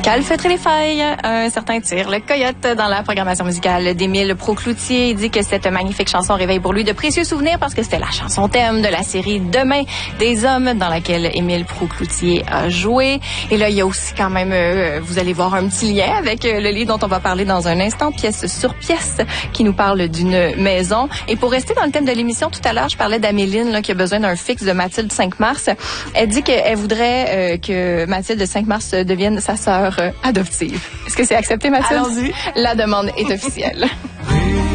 Calfeutrer les failles, un certain tir. Le coyote dans la programmation musicale d'Émile Proucloutier. Il dit que cette magnifique chanson réveille pour lui de précieux souvenirs parce que c'était la chanson thème de la série Demain des hommes dans laquelle Émile Proucloutier a joué. Et là, il y a aussi quand même, vous allez voir un petit lien avec le livre dont on va parler dans un instant, Pièce sur pièce, qui nous parle d'une maison. Et pour rester dans le thème de l'émission, tout à l'heure, je parlais d'Améline là, qui a besoin d'un fixe de Mathilde 5 mars. Elle dit qu'elle voudrait que Mathilde 5 mars devienne sa sœur adoptive. Est-ce que c'est accepté, Mathilde? Allons-y. La demande est officielle.